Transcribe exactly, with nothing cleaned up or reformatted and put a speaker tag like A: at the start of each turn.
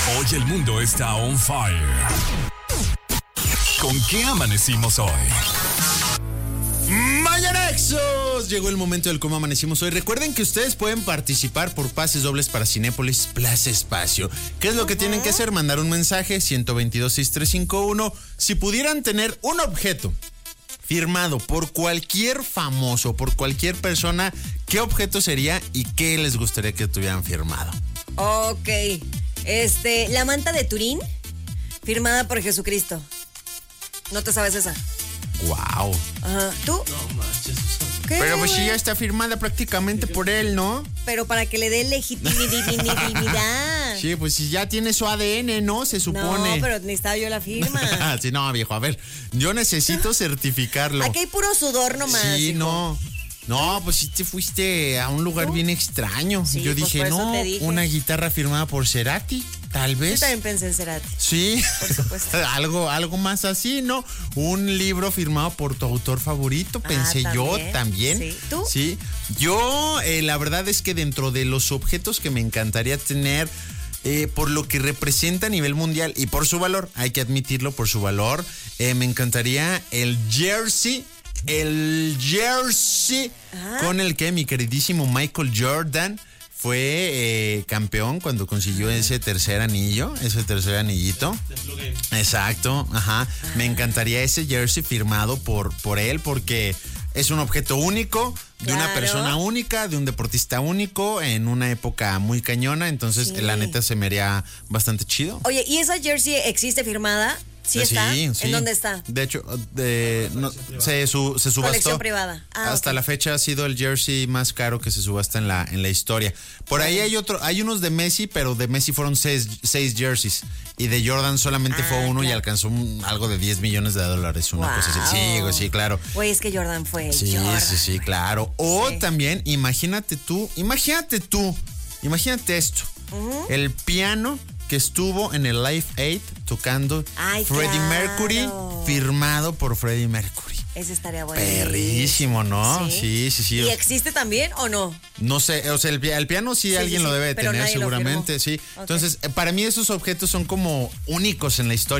A: Hoy el mundo está on fire. ¿Con qué amanecimos hoy?
B: ¡Mañanexos! Llegó el momento del cómo amanecimos hoy. Recuerden que ustedes pueden participar por pases dobles para Cinépolis Plaza Espacio. ¿Qué es lo que uh-huh. tienen que hacer? Mandar un mensaje, ciento veintidós, sesenta y tres cincuenta y uno. Si pudieran tener un objeto firmado por cualquier famoso, por cualquier persona, ¿qué objeto sería y qué les gustaría que tuvieran firmado?
C: Ok. Este, la manta de Turín, firmada por Jesucristo. ¿No te sabes esa?
B: Wow.
C: Ajá. ¿Tú?
D: No manches.
C: ¿Qué?
B: Pero pues sí, ya está firmada prácticamente por él, ¿no?
C: Pero para que le dé legitimidad.
B: Sí, pues si ya tiene su A D N, ¿no? Se supone.
C: No, pero necesitaba yo la firma.
B: Sí, no, viejo, a ver, yo necesito certificarlo.
C: Aquí hay puro sudor nomás.
B: Sí,
C: hijo.
B: no. No, pues sí te fuiste a un lugar ¿Tú? bien extraño.
C: Sí,
B: yo
C: pues
B: dije, no,
C: dije.
B: una guitarra firmada por Cerati, tal vez.
C: Yo también pensé en Cerati.
B: Sí,
C: por supuesto.
B: algo, algo más así, ¿no? Un libro firmado por tu autor favorito, pensé
C: ah,
B: yo
C: también.
B: también.
C: Sí, ¿tú?
B: Sí, yo eh, la verdad es que dentro de los objetos que me encantaría tener, Eh, por lo que representa a nivel mundial y por su valor, hay que admitirlo, por su valor, eh, me encantaría el jersey, el jersey ¿Ah? con el que mi queridísimo Michael Jordan fue eh, campeón cuando consiguió ese tercer anillo, ese tercer anillito. Exacto, ajá. Me encantaría ese jersey firmado por, por él porque es un objeto único, de claro. una persona única, de un deportista único, en una época muy cañona, entonces sí. la neta se me haría bastante chido.
C: Oye, ¿y esa jersey existe firmada? ¿Sí está?
B: Sí, sí.
C: ¿En dónde está?
B: De hecho, de, no, se, su, se subastó.
C: Colección privada. Ah,
B: Hasta
C: okay.
B: la fecha ha sido el jersey más caro que se subasta en la, en la historia. Por ahí hay otro, hay unos de Messi, pero de Messi fueron seis, seis jerseys. Y de Jordan solamente ah, fue uno claro. y alcanzó un, algo de diez millones de dólares. Una wow. cosa así. Sí, sí, claro.
C: Güey, es que Jordan fue
B: Sí,
C: Jordan.
B: sí, sí, claro. O
C: sí.
B: también, imagínate tú, imagínate tú, imagínate esto. Uh-huh. El piano que estuvo en el Live Aid tocando
C: Ay,
B: Freddie
C: claro.
B: Mercury, firmado por Freddie Mercury.
C: Ese estaría bueno.
B: Perrísimo, ¿no? Sí, sí, sí. sí.
C: ¿Y existe también o no?
B: No sé, o sea, el, el piano sí, sí alguien sí, lo debe de tener seguramente, sí. Okay. Entonces, para mí esos objetos son como únicos en la historia.